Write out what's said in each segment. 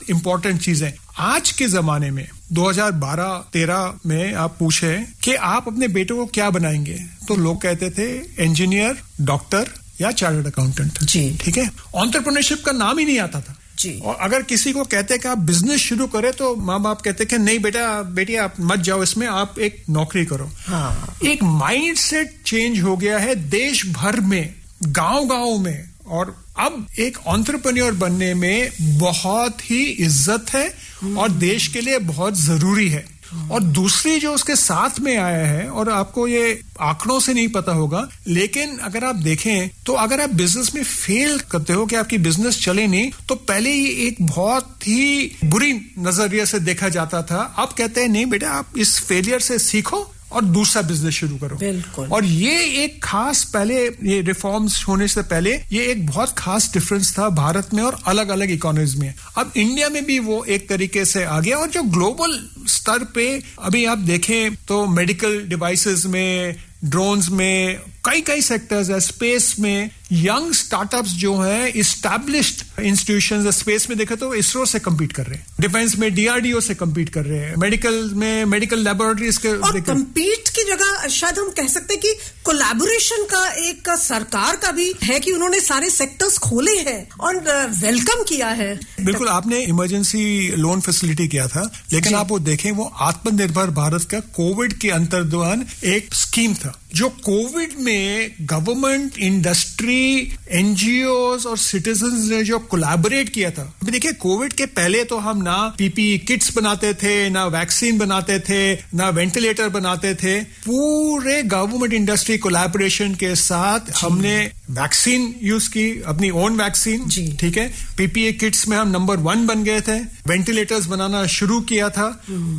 Important चीज है। आज के जमाने में 2012-13 में आप पूछे कि आप अपने बेटे को क्या बनाएंगे, तो लोग कहते थे इंजीनियर, डॉक्टर या चार्टर्ड अकाउंटेंट। जी, ठीक है। एंटरप्रेन्योरशिप का नाम ही नहीं आता था जी। और अगर किसी को कहते कि आप बिजनेस शुरू करें तो माँ बाप कहते कि नहीं बेटी आप मत जाओ इसमें, आप एक नौकरी करो। हाँ। एक माइंडसेट चेंज हो गया है देश भर में, गांव में, और अब एक एंटरप्रेन्योर बनने में बहुत ही इज्जत है और देश के लिए बहुत जरूरी है। और दूसरी जो उसके साथ में आया है, और आपको ये आंकड़ों से नहीं पता होगा, लेकिन अगर आप देखें तो अगर आप बिजनेस में फेल करते हो कि आपकी बिजनेस चले नहीं, तो पहले ये एक बहुत ही बुरी नजरिए से देखा जाता था। अब कहते हैं नहीं बेटा, आप इस फेलियर से सीखो और दूसरा बिजनेस शुरू करो। बिल्कुल। और ये एक खास, पहले ये रिफॉर्म्स होने से पहले ये एक बहुत खास डिफरेंस था भारत में और अलग अलग इकोनॉमीज में। अब इंडिया में भी वो एक तरीके से आ गया। और जो ग्लोबल स्तर पे अभी आप देखें तो मेडिकल डिवाइसेस में, ड्रोन्स में, कई सेक्टर्स है, स्पेस में यंग स्टार्टअप्स जो हैं, इस्टेब्लिश्ड इंस्टीट्यूशंस, स्पेस में देखें तो इसरो से कम्पीट कर रहे हैं, डिफेंस में DRDO से कम्पीट कर रहे हैं, मेडिकल में मेडिकल लेबोरेटरीज के। और कम्पीट की जगह शायद हम कह सकते हैं कि कोलैबोरेशन का एक सरकार का भी है कि उन्होंने सारे सेक्टर्स खोले हैं और वेलकम किया है। बिल्कुल, आपने इमरजेंसी लोन फैसिलिटी किया था, लेकिन आप वो देखें वो आत्मनिर्भर भारत का कोविड के अंतर्दौरान एक स्कीम था जो कोविड में गवर्नमेंट, इंडस्ट्री, NGOs और सिटीजन्स ने जो कोलैबोरेट किया था। अभी देखिए कोविड के पहले तो हम ना PPE किट्स बनाते थे, ना वैक्सीन बनाते थे, ना वेंटिलेटर बनाते थे। पूरे गवर्नमेंट इंडस्ट्री कोलैबोरेशन के साथ हमने वैक्सीन यूज की, अपनी ओन वैक्सीन। ठीक है। PPE किट्स में हम नंबर 1 बन गए थे, वेंटिलेटर्स बनाना शुरू किया था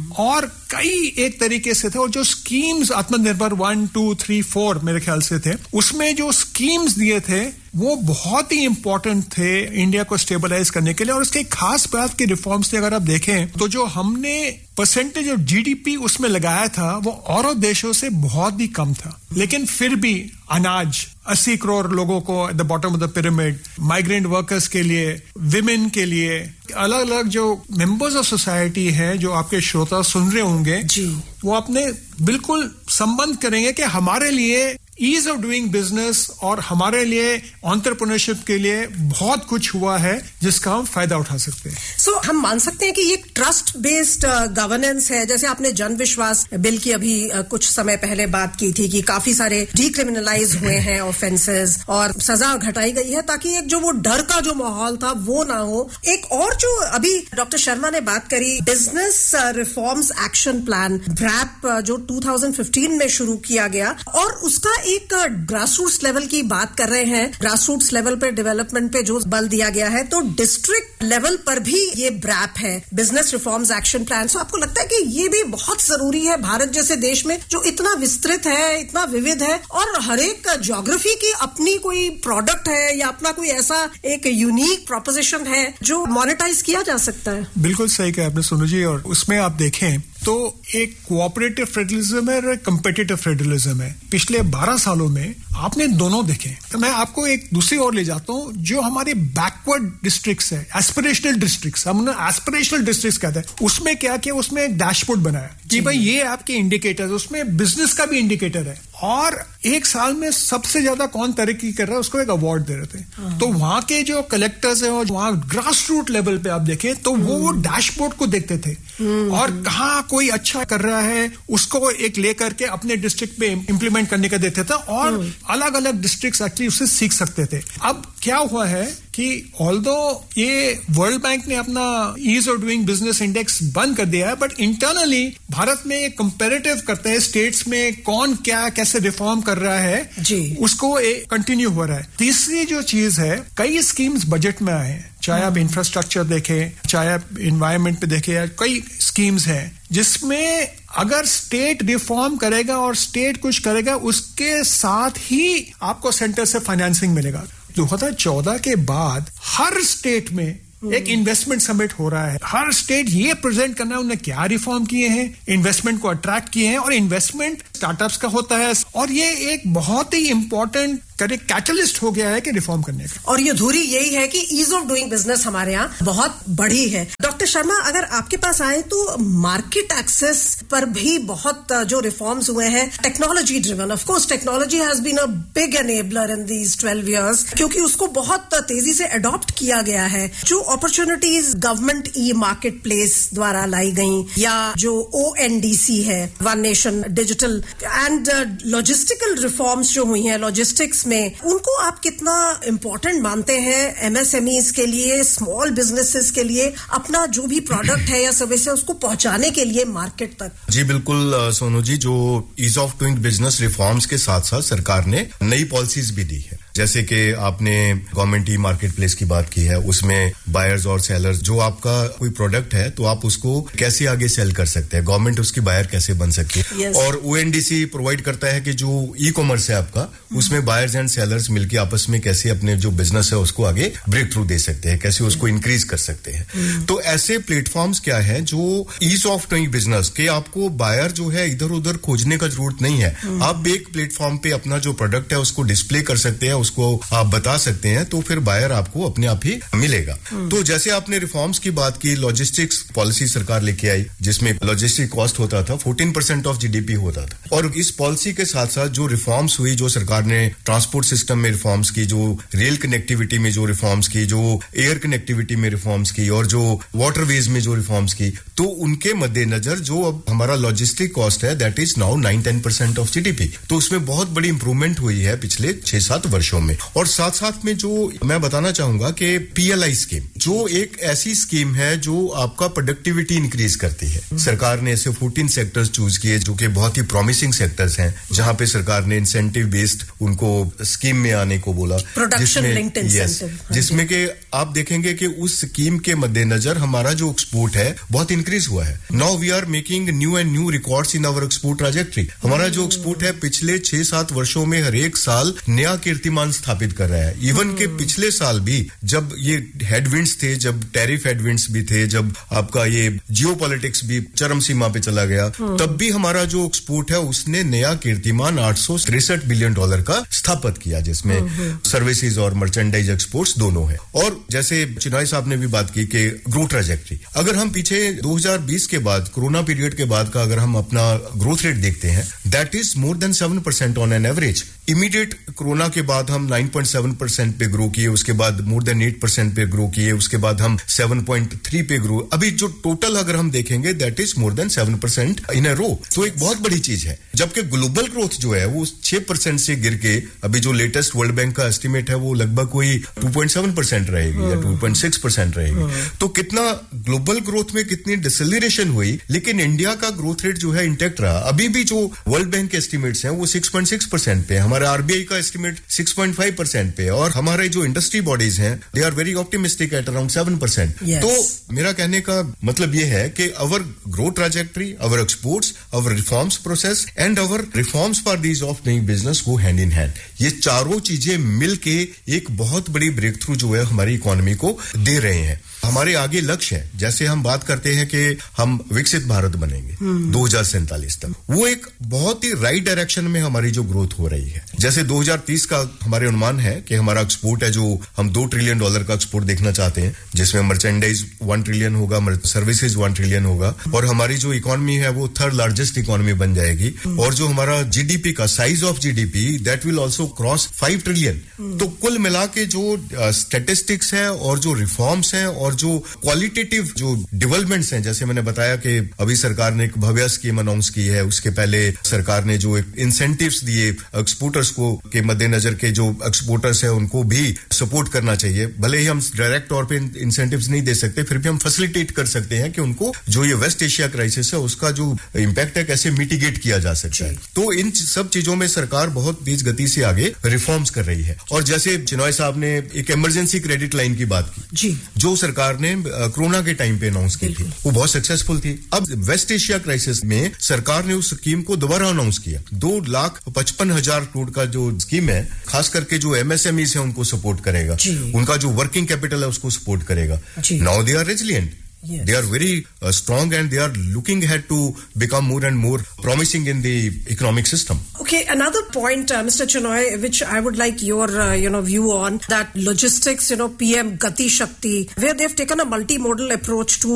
और कई एक तरीके से थे। और जो स्कीम्स आत्मनिर्भर 1, 2, 3, 4 मेरे ख्याल से थे, उसमें जो स्कीम्स दिए थे वो बहुत ही इंपॉर्टेंट थे इंडिया को स्टेबलाइज करने के लिए। और उसके खास बात की रिफॉर्म्स थे, अगर आप देखें तो जो हमने परसेंटेज ऑफ GDP उसमें लगाया था वो औरों देशों से बहुत ही कम था। लेकिन फिर भी अनाज 80 करोड़ लोगों को at the bottom of the pyramid, migrant workers के लिए, विमेन के लिए, अलग अलग जो मेंबर्स ऑफ सोसाइटी हैं, जो आपके श्रोता सुन रहे होंगे जी, वो अपने बिल्कुल संबंध करेंगे कि हमारे लिए ईज ऑफ डूइंग बिजनेस और हमारे लिए एंटरप्रेन्योरशिप के लिए बहुत कुछ हुआ है जिसका हम फायदा उठा सकते हैं। सो हम मान सकते हैं कि ये ट्रस्ट बेस्ड गवर्नेंस है। जैसे आपने जन विश्वास बिल की अभी कुछ समय पहले बात की थी कि काफी सारे डीक्रिमिनलाइज हुए हैं ऑफेंसेस और सजा घटाई गई है ताकि एक जो वो डर का जो माहौल था वो ना हो। एक और जो अभी डॉक्टर शर्मा ने बात करी, business reforms action plan BRAP जो 2015 में शुरू किया गया, और उसका एक ग्रासरूट्स लेवल की बात कर रहे हैं। ग्रासरूट्स लेवल पे डेवलपमेंट पे जो बल दिया गया है, तो डिस्ट्रिक्ट लेवल पर भी ये BRAP है, बिजनेस रिफॉर्म्स एक्शन प्लान। सो आपको लगता है कि ये भी बहुत जरूरी है भारत जैसे देश में जो इतना विस्तृत है, इतना विविध है और हर एक ज्योग्राफी की अपनी कोई प्रोडक्ट है या अपना कोई ऐसा एक यूनिक प्रोपोजिशन है जो मोनेटाइज किया जा सकता है? बिल्कुल सही कहा आपने सोनू जी। और उसमें आप देखें तो एक कोऑपरेटिव फेडरलिज्म है और एक कम्पिटिटिव फेडरलिज्म है। पिछले 12 सालों में आपने दोनों देखे। तो मैं आपको एक दूसरी ओर ले जाता हूं, जो हमारे बैकवर्ड डिस्ट्रिक्ट्स है, एस्पिरेशनल डिस्ट्रिक्ट्स, हम एस्पिरेशनल डिस्ट्रिक्ट्स कहते हैं। उसमें क्या किया, उसमें एक डैशबोर्ड बनाया कि भाई ये आपके इंडिकेटर्स, उसमें बिजनेस का भी इंडिकेटर है और एक साल में सबसे ज्यादा कौन तरक्की कर रहा है उसको एक अवार्ड दे रहे थे। तो वहां के जो कलेक्टर्स हैं और वहां ग्रास रूट लेवल पे आप देखें तो वो डैशबोर्ड को देखते थे और कहाँ कोई अच्छा कर रहा है उसको एक लेकर के अपने डिस्ट्रिक्ट पे इंप्लीमेंट करने का देते थे और अलग अलग डिस्ट्रिक्ट्स एक्चुअली उससे सीख सकते थे। अब क्या हुआ है कि ऑल्दो ये वर्ल्ड बैंक ने अपना ease of doing business index बंद कर दिया है, बट इंटरनली भारत में ये कंपैरेटिव करते हैं स्टेट्स में कौन क्या कैसे रिफॉर्म कर रहा है जी, उसको कंटिन्यू हो रहा है। तीसरी जो चीज है, कई स्कीम्स बजट में आए हैं, चाहे आप इंफ्रास्ट्रक्चर देखें, चाहे आप एनवायरनमेंट पे देखें, या कई स्कीम्स हैं जिसमें अगर स्टेट रिफॉर्म करेगा और स्टेट कुछ करेगा उसके साथ ही आपको सेंटर से फाइनेंसिंग मिलेगा। 2014 के बाद हर स्टेट में एक इन्वेस्टमेंट समिट हो रहा है। हर स्टेट ये प्रेजेंट करना है उन्होंने क्या रिफॉर्म किए हैं, इन्वेस्टमेंट को अट्रैक्ट किए हैं, और इन्वेस्टमेंट स्टार्टअप्स का होता है और ये एक बहुत ही इंपॉर्टेंट कैटलिस्ट हो गया है कि रिफॉर्म करने का। और ये धुरी यही है कि ईज ऑफ डूइंग बिजनेस हमारे यहाँ बहुत बढ़ी है। डॉक्टर शर्मा, अगर आपके पास आए तो मार्केट एक्सेस पर भी बहुत जो रिफॉर्म्स हुए हैं, technology driven, of course technology has been a big enabler in these 12 years, क्योंकि उसको बहुत तेजी से अडॉप्ट किया गया है। जो opportunities government e market place द्वारा लाई गई, या जो ONDC है, one nation digital, and logistical reforms जो हुई हैं लॉजिस्टिक्स में, उनको आप कितना इंपॉर्टेंट मानते हैं MSMEs के लिए, स्मॉल बिजनेसेस के लिए, अपना जो भी प्रोडक्ट है या सर्विस है उसको पहुंचाने के लिए मार्केट तक? जी बिल्कुल सोनू जी, जो ease of doing business reforms के साथ साथ सरकार ने नई पॉलिसीज भी दी है। जैसे कि आपने गवर्नमेंट ई मार्केट प्लेस की बात की है, उसमें बायर्स और सेलर्स, जो आपका कोई प्रोडक्ट है तो आप उसको कैसे आगे सेल कर सकते हैं, गवर्नमेंट उसकी बायर कैसे बन सकती है। yes. और ONDC प्रोवाइड करता है कि जो ई कॉमर्स है आपका, उसमें बायर्स एंड सेलर्स मिलकर आपस में कैसे अपने जो बिजनेस है उसको आगे ब्रेक थ्रू दे सकते हैं, कैसे उसको इंक्रीज कर सकते हैं। तो ऐसे प्लेटफॉर्म्स क्या है जो ईज ऑफ डूइंग बिजनेस के, आपको बायर जो है इधर उधर खोजने का जरूरत नहीं है, आप एक प्लेटफॉर्म पे अपना जो प्रोडक्ट है उसको डिस्प्ले कर सकते हैं, उसको आप बता सकते हैं, तो फिर बायर आपको अपने आप ही मिलेगा। तो जैसे आपने रिफॉर्म्स की बात की, लॉजिस्टिक्स पॉलिसी सरकार लेके आई जिसमें लॉजिस्टिक कॉस्ट होता था 14% ऑफ GDP होता था। और इस पॉलिसी के साथ साथ जो रिफॉर्म्स हुई, जो सरकार ने ट्रांसपोर्ट सिस्टम में रिफॉर्म्स की, जो रेल कनेक्टिविटी में जो रिफॉर्म्स की, जो एयर कनेक्टिविटी में रिफॉर्म्स की, और जो वाटरवेज में जो रिफॉर्म्स की, तो उनके मद्देनजर जो अब हमारा लॉजिस्टिक कॉस्ट है that is now 9-10% of GDP। तो उसमें बहुत बड़ी इंप्रूवमेंट हुई है पिछले 6-7 वर्षों में। और साथ साथ में जो मैं बताना चाहूंगा कि PLI स्कीम, जो एक ऐसी स्कीम है जो आपका प्रोडक्टिविटी इंक्रीज करती है। सरकार ने ऐसे 14 सेक्टर्स चूज किए जो कि बहुत ही प्रॉमिसिंग सेक्टर्स हैं, जहां पे सरकार ने इंसेंटिव बेस्ड उनको स्कीम में आने को बोला, प्रोडक्शन लिंक्ड इंसेंटिव, जिसमें कि आप देखेंगे कि उस स्कीम के मद्देनजर हमारा जो एक्सपोर्ट है बहुत इंक्रीज हुआ है। Now we are making new and new records in our export trajectory. हमारा जो एक्सपोर्ट है पिछले 6-7 वर्षों में हर एक साल नया कीर्तिमान स्थापित कर रहा है। इवन के पिछले साल भी जब ये हेडविंड्स थे, जब टैरिफ हेडविंड्स भी थे, जब आपका ये जियोपॉलिटिक्स भी चरम सीमा पे चला गया, तब भी हमारा जो एक्सपोर्ट है उसने नया कीर्तिमान $863 बिलियन का स्थापित किया, जिसमें सर्विसेज और मर्चेंडाइज एक्सपोर्ट्स दोनों है। और जैसे चिनाई साहब ने भी बात की कि ग्रोथ ट्रैजेक्टरी, अगर हम पीछे 2020 के बाद, कोरोना पीरियड के बाद का अगर हम अपना ग्रोथ रेट देखते हैं, that is more than 7% on an average. Immediate corona के बाद हम 9.7% पे ग्रो किए, उसके बाद मोर देन 8% पे ग्रो किए, उसके बाद हम 7.3 पे ग्रो, अभी जो टोटल अगर हम देखेंगे दैट इज मोर देन 7% इन अ रो। तो एक बहुत बड़ी चीज है। जबकि ग्लोबल ग्रोथ जो है वो 6% से गिर के अभी जो लेटेस्ट वर्ल्ड बैंक का एस्टिमेट है वो लगभग कोई 2.7% रहेगी या 2.6% रहेगी। तो कितना ग्लोबल ग्रोथ में कितनी डिसेलरेशन हुई, लेकिन इंडिया का ग्रोथ रेट जो है इंटैक्ट रहा। अभी भी जो वर्ल्ड बैंक के एस्टिमेट्स हैं वो 6.6% पे, हमारे RBI का एस्टिमेट 6.5% पे, और हमारे जो इंडस्ट्री बॉडीज हैं they are very optimistic at around 7%। yes. तो मेरा कहने का मतलब ये है कि our growth trajectory, our exports, our reforms process and our reforms for these of doing business go hand in hand. ये चारों चीजें मिलके एक बहुत बड़ी ब्रेक थ्रू जो है हमारी इकोनॉमी को दे रहे हैं। हमारे आगे लक्ष्य है, जैसे हम बात करते हैं कि हम विकसित भारत बनेंगे 2047 तक, वो एक बहुत ही राइट डायरेक्शन में हमारी जो ग्रोथ हो रही है। जैसे 2030 का हमारे अनुमान है कि हमारा एक्सपोर्ट है जो हम $2 ट्रिलियन का एक्सपोर्ट देखना चाहते हैं, जिसमें मर्चेंडाइज 1 ट्रिलियन होगा, सर्विसेज 1 ट्रिलियन होगा, और हमारी जो इकोनॉमी है वो 3rd लार्जेस्ट इकोनॉमी बन जाएगी। और जो हमारा GDP का size of GDP that will also cross 5 trillion. तो कुल मिला के जो स्टैटिस्टिक्स है और जो रिफॉर्म्स हैं और जो क्वालिटेटिव जो डेवलपमेंट्स हैं, जैसे मैंने बताया कि अभी सरकार ने एक भव्य स्कीम अनाउंस की है, उसके पहले सरकार ने जो इंसेंटिव्स दिए एक्सपोर्टर्स को, के मद्देनजर के जो एक्सपोर्टर्स हैं उनको भी सपोर्ट करना चाहिए। भले ही हम डायरेक्ट तौर पे इंसेंटिव्स नहीं दे सकते, फिर भी हम फैसिलिटेट कर सकते हैं कि उनको जो ये वेस्ट एशिया क्राइसिस है उसका जो इम्पैक्ट है कैसे मिटिगेट किया जा सकता है। तो इन सब चीजों में सरकार बहुत तेज गति से आगे रिफॉर्म्स कर रही है। और जैसे चिनॉय साहब ने एक इमरजेंसी क्रेडिट लाइन की बात की जी, जो सरकार ने कोरोना के टाइम पे अनाउंस की थी, वो बहुत सक्सेसफुल थी। अब वेस्ट एशिया क्राइसिस में सरकार ने उस स्कीम को दोबारा अनाउंस किया। 2,55,000 करोड़ का जो स्कीम है, खास करके जो MSMEs है उनको सपोर्ट करेगा, उनका जो वर्किंग कैपिटल है उसको सपोर्ट करेगा। Now they are resilient, yes. They are very strong and they are looking ahead to become more and more promising in the economic system. Okay, another point, Mr. Chinoy, which I would like your, view on, that logistics, PM Gati Shakti, where they've taken a multimodal approach to